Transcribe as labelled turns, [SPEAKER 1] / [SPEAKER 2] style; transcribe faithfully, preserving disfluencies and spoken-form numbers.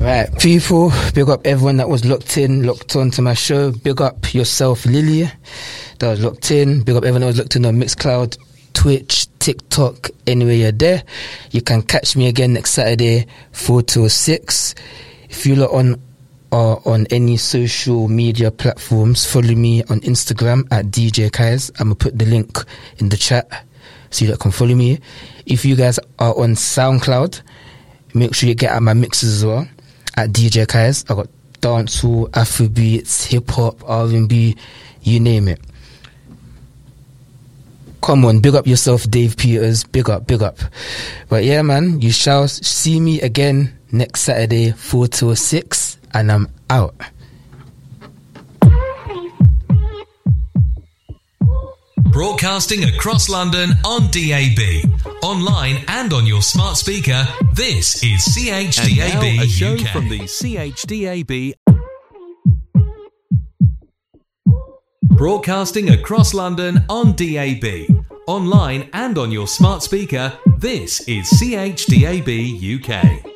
[SPEAKER 1] Right, people, big up everyone that was locked in, locked on to my show. Big up yourself, Lily, that was locked in. Big up everyone that was locked in on Mixcloud, Twitch, TikTok, anywhere you're there. You can catch me again next Saturday, four till six. If you lot on are on any social media platforms, follow me on Instagram at D J Kais. I'm going to put the link in the chat so you lot can follow me. If you guys are on SoundCloud, make sure you get out my mixes as well at D J Kais. I got dancehall, Afrobeats, hip hop, R and B, you name it. Come on, big up yourself, Dave Peters. Big up, big up. But yeah, man, you shall see me again next Saturday, four till six, and I'm out.
[SPEAKER 2] Broadcasting across London on D A B, online and on your smart speaker. This is C H D A B
[SPEAKER 3] and now a show
[SPEAKER 2] U K.
[SPEAKER 3] From the C H D A B.
[SPEAKER 2] Broadcasting across London on D A B, online and on your smart speaker. This is C H D A B U K.